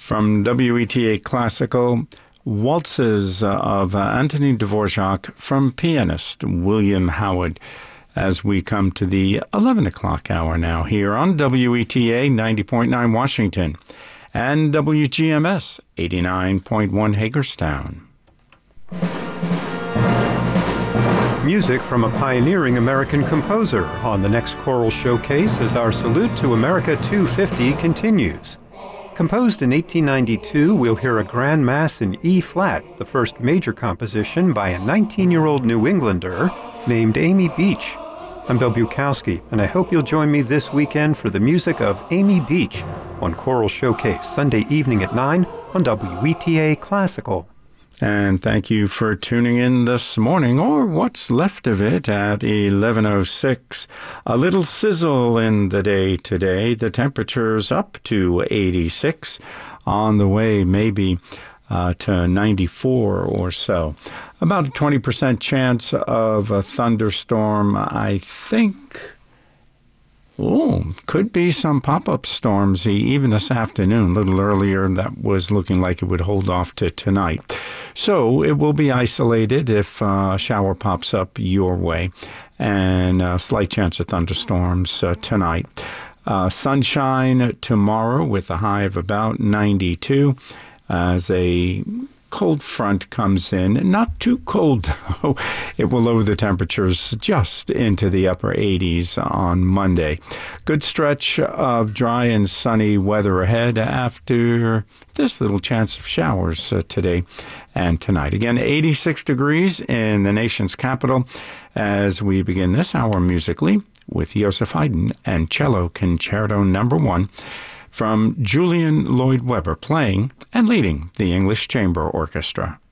From WETA Classical, waltzes of Anthony Dvorak from pianist William Howard, as we come to the 11 o'clock hour now here on WETA 90.9 Washington and WGMS 89.1 Hagerstown. Music from a pioneering American composer on the next choral showcase as our Salute to America 250 continues. Composed in 1892, we'll hear a Grand Mass in E-flat, the first major composition by a 19-year-old New Englander named Amy Beach. I'm Bill Bukowski, and I hope you'll join me this weekend for the music of Amy Beach on Choral Showcase, Sunday evening at 9 on WETA Classical. And thank you for tuning in this morning, or what's left of it, at 11:06. A little sizzle in the day today. The temperature's up to 86, on the way maybe to 94 or so. About a 20% chance of a thunderstorm, I think. Could be some pop-up storms even this afternoon. A little earlier, that was looking like it would hold off to tonight. So it will be isolated if a shower pops up your way, and a slight chance of thunderstorms tonight. Sunshine tomorrow with a high of about 92 as a cold front comes in. Not too cold, though. It will lower the temperatures just into the upper 80s on Monday. Good stretch of dry and sunny weather ahead after this little chance of showers today and tonight. Again, 86 degrees in the nation's capital as we begin this hour musically with Joseph Haydn and Cello Concerto No. 1 from Julian Lloyd Webber, playing and leading the English Chamber Orchestra.